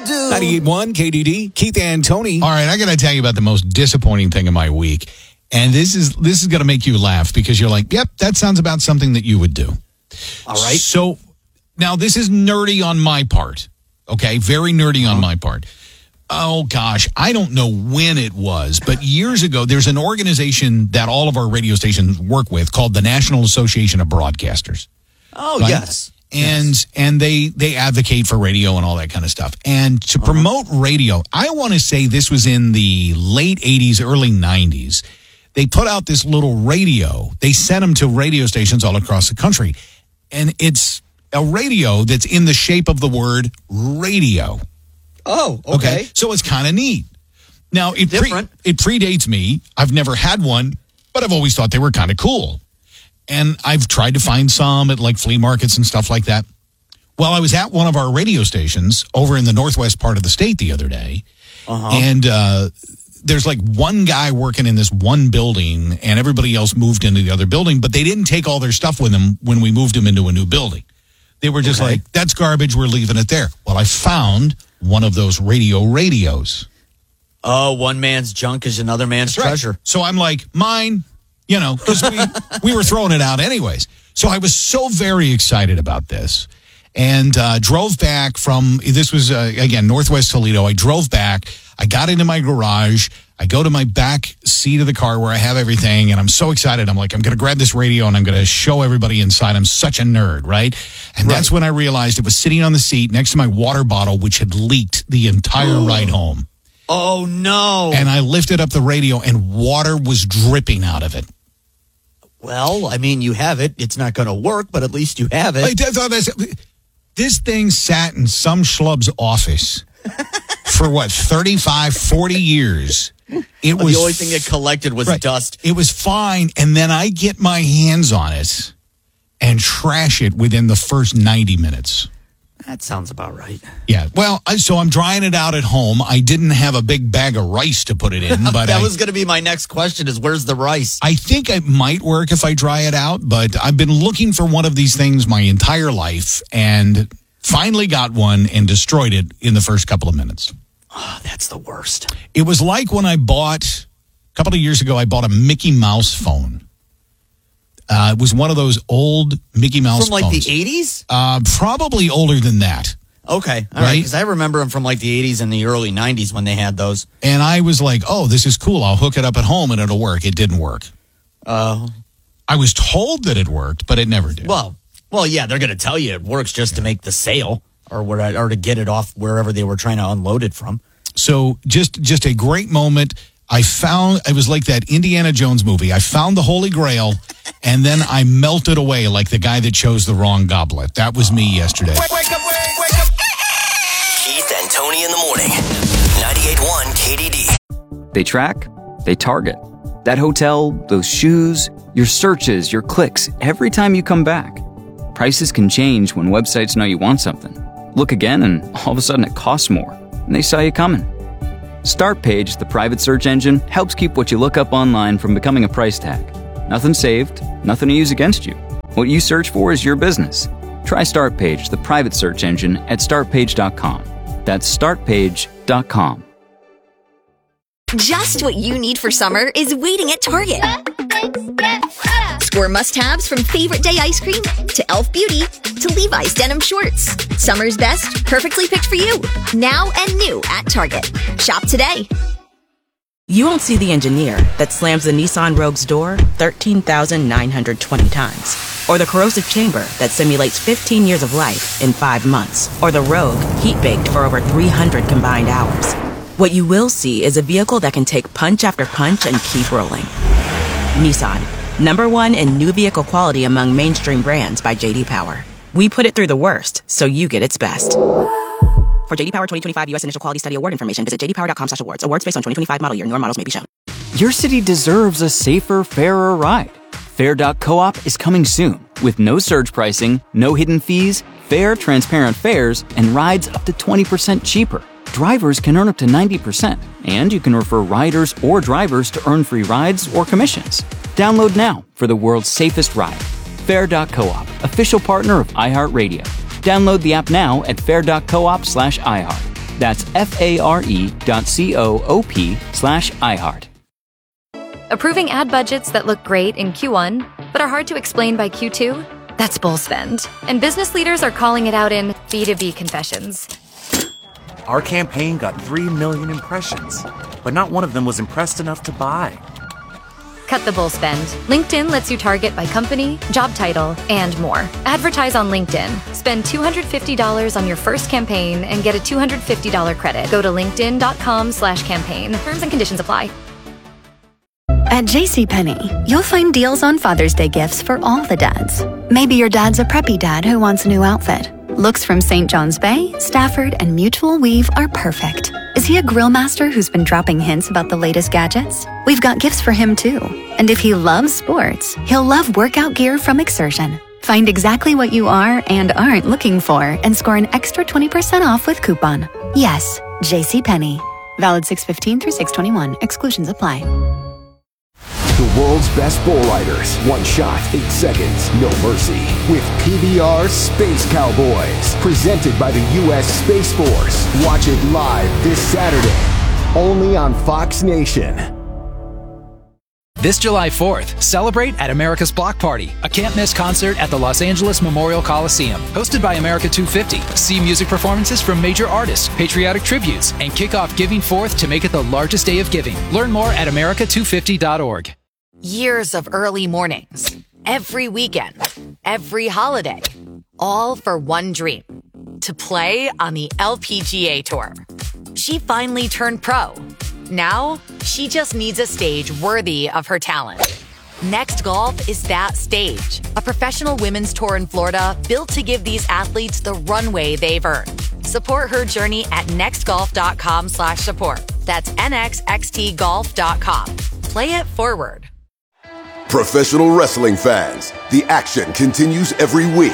do. 98.1 KDD, Keith and Tony. All right, I got to tell you about the most disappointing thing of my week. And this is going to make you laugh because you're like, yep, that sounds about something that you would do. All right. So now this is nerdy on my part. Okay, very nerdy on my part. Oh, gosh, I don't know when it was, but years ago, there's an organization that all of our radio stations work with called the National Association of Broadcasters. Oh, right? yes. And they advocate for radio and all that kind of stuff. And to promote radio, I want to say this was in the late 80s, early 90s. They put out this little radio. They sent them to radio stations all across the country. And it's a radio that's in the shape of the word radio. Oh, okay. So it's kind of neat. Now, it predates me. I've never had one, but I've always thought they were kind of cool. And I've tried to find some at like flea markets and stuff like that. Well, I was at one of our radio stations over in the northwest part of the state the other day. And there's like one guy working in this one building and everybody else moved into the other building, but they didn't take all their stuff with them when we moved them into a new building. They were just like, that's garbage. We're leaving it there. Well, I found one of those radios. Oh, one man's junk is another man's treasure. So I'm like, mine, because we were throwing it out anyways. So I was so very excited about this and drove back from, this was, again, Northwest Toledo. I drove back. I got into my garage. I go to my back seat of the car where I have everything, and I'm so excited. I'm like, I'm going to grab this radio, and I'm going to show everybody inside. I'm such a nerd, right? And that's when I realized it was sitting on the seat next to my water bottle, which had leaked the entire ride home. Oh, no. And I lifted up the radio, and water was dripping out of it. Well, I mean, you have it. It's not going to work, but at least you have it. This thing sat in some schlub's office for, 35, 40 years. It was the only thing it collected was dust. It was fine, and then I get my hands on it and trash it within the first 90 minutes. That sounds about right. Yeah. Well, so I'm drying it out at home. I didn't have a big bag of rice to put it in, but that was going to be my next question: is where's the rice? I think it might work if I dry it out, but I've been looking for one of these things my entire life, and finally got one and destroyed it in the first couple of minutes. Oh, that's the worst. It was like when a couple of years ago, I bought a Mickey Mouse phone. It was one of those old Mickey Mouse phones. From like the 80s? Probably older than that. Okay. All right. Because I remember them from like the 80s and the early 90s when they had those. And I was like, oh, this is cool. I'll hook it up at home and it'll work. It didn't work. I was told that it worked, but it never did. Well, yeah, they're going to tell you it works just to make the sale or to get it off wherever they were trying to unload it from. So just a great moment. It was like that Indiana Jones movie. I found the Holy Grail, and then I melted away like the guy that chose the wrong goblet. That was me yesterday. Wake up. Keith and Tony in the morning. 98.1 KDD. They track, they target. That hotel, those shoes, your searches, your clicks, every time you come back. Prices can change when websites know you want something. Look again, and all of a sudden it costs more, and they saw you coming. Startpage, the private search engine, helps keep what you look up online from becoming a price tag. Nothing saved, nothing to use against you. What you search for is your business. Try Startpage, the private search engine, at startpage.com. That's startpage.com. Just what you need for summer is waiting at Target. Score must-haves from Favorite Day ice cream to e.l.f. Beauty to Levi's denim shorts. Summer's best, perfectly picked for you. Now and new at Target. Shop today. You won't see the engineer that slams the Nissan Rogue's door 13,920 times. Or the corrosive chamber that simulates 15 years of life in 5 months. Or the Rogue heat-baked for over 300 combined hours. What you will see is a vehicle that can take punch after punch and keep rolling. Nissan, #1 in new vehicle quality among mainstream brands by J.D. Power. We put it through the worst, so you get its best. For J.D. Power 2025 U.S. Initial Quality Study Award information, visit jdpower.com/awards. Awards based on 2025 model year. Newer models may be shown. Your city deserves a safer, fairer ride. Fair.coop is coming soon with no surge pricing, no hidden fees, fair, transparent fares, and rides up to 20% cheaper. Drivers can earn up to 90%, and you can refer riders or drivers to earn free rides or commissions. Download now for the world's safest ride. Fair.coop, official partner of iHeartRadio. Download the app now at fair.coop/iHeart. That's FARE.COOP/iHeart. Approving ad budgets that look great in Q1, but are hard to explain by Q2? That's bull spend. And business leaders are calling it out in B2B confessions. Our campaign got 3 million impressions, but not one of them was impressed enough to buy. Cut the bull spend. LinkedIn lets you target by company, job title, and more. Advertise on LinkedIn. Spend $250 on your first campaign and get a $250 credit. Go to linkedin.com/campaign. Terms and conditions apply. At JCPenney, you'll find deals on Father's Day gifts for all the dads. Maybe your dad's a preppy dad who wants a new outfit. Looks from St. John's Bay, Stafford, and Mutual Weave are perfect. Is he a grill master who's been dropping hints about the latest gadgets? We've got gifts for him too. And if he loves sports, he'll love workout gear from Exertion. Find exactly what you are and aren't looking for and score an extra 20% off with coupon. Yes, JCPenney. Valid 6/15 through 6/21. Exclusions apply. The world's best bull riders. One shot, 8 seconds, no mercy. With PBR Space Cowboys. Presented by the U.S. Space Force. Watch it live this Saturday. Only on Fox Nation. This July 4th, celebrate at America's Block Party, a can't-miss concert at the Los Angeles Memorial Coliseum. Hosted by America 250. See music performances from major artists, patriotic tributes, and kick off Giving Forth to make it the largest day of giving. Learn more at america250.org. Years of early mornings, every weekend, every holiday, all for one dream, to play on the LPGA Tour. She finally turned pro. Now, she just needs a stage worthy of her talent. Next Golf is that stage, a professional women's tour in Florida built to give these athletes the runway they've earned. Support her journey at nextgolf.com/support. That's nxxtgolf.com. Play it forward. Professional wrestling fans, the action continues every week.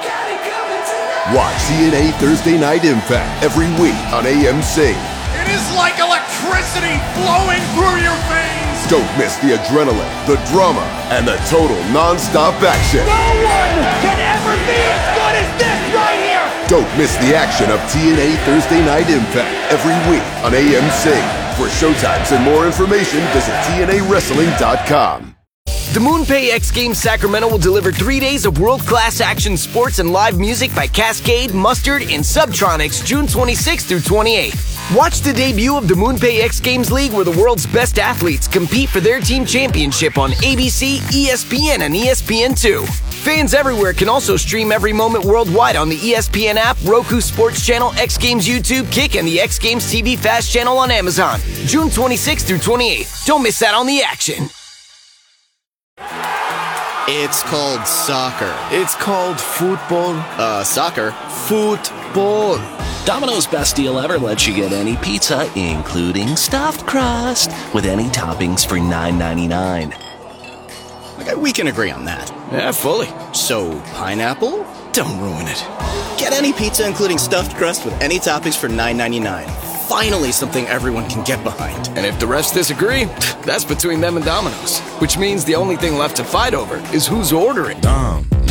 Watch TNA Thursday Night Impact every week on AMC. It is like electricity flowing through your veins. Don't miss the adrenaline, the drama, and the total non-stop action. No one can ever be as good as this right here. Don't miss the action of TNA Thursday Night Impact every week on AMC. For showtimes and more information, visit TNAWrestling.com. The MoonPay X Games Sacramento will deliver 3 days of world-class action sports and live music by Cascade, Mustard, and Subtronics June 26th through 28th. Watch the debut of the MoonPay X Games League where the world's best athletes compete for their team championship on ABC, ESPN, and ESPN2. Fans everywhere can also stream every moment worldwide on the ESPN app, Roku Sports Channel, X Games YouTube, Kick, and the X Games TV Fast Channel on Amazon. June 26th through 28th. Don't miss out on the action. It's called soccer. It's called football. Soccer. Football. Domino's best deal ever lets you get any pizza, including stuffed crust, with any toppings for $9.99. Okay, we can agree on that. Yeah, fully. So, pineapple? Don't ruin it. Get any pizza, including stuffed crust, with any toppings for $9.99. Finally something everyone can get behind. And if the refs disagree, that's between them and Domino's. Which means the only thing left to fight over is who's ordering. Dom.